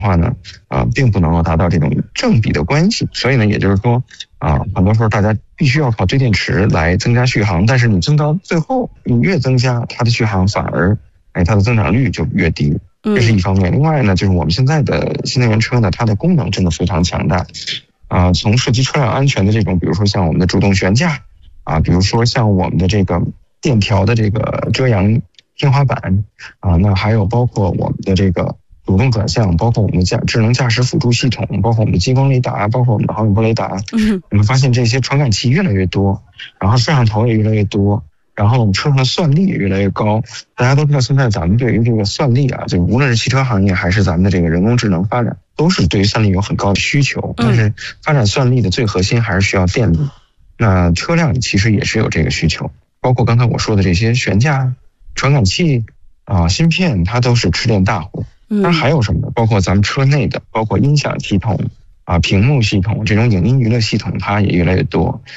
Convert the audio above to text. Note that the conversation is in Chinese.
话呢，并不能够达到这种正比的关系。所以呢，也就是说，很多时候大家必须要靠堆电池来增加续航，但是你增到最后，你越增加它的续航，反而它的增长率就越低。这是一方面。另外呢，就是我们现在的新能源车呢，它的功能真的非常强大。从涉及车辆安全的这种，比如说像我们的主动悬架比如说像我们的这个电调的这个遮阳天花板那还有包括我们的这个主动转向，包括我们的智能驾驶辅助系统，包括我们的激光雷达，包括我们的毫米波雷达。我们发现这些传感器越来越多，然后摄像头也越来越多，然后我们车上的算力也越来越高。大家都知道，现在咱们对于这个算力就无论是汽车行业还是咱们的这个人工智能发展，都是对于算力有很高的需求。但是发展算力的最核心还是需要电力。那车辆其实也是有这个需求，包括刚才我说的这些悬架、传感器芯片，它都是吃电大户。当然还有什么呢？包括咱们车内的，包括音响系统屏幕系统，这种影音娱乐系统，它也越来越多。